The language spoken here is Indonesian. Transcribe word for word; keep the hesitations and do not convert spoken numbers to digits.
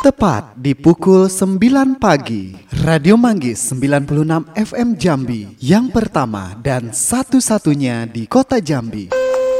Tepat di pukul sembilan pagi, Radio Manggis sembilan puluh enam F M Jambi, yang pertama dan satu-satunya di kota Jambi.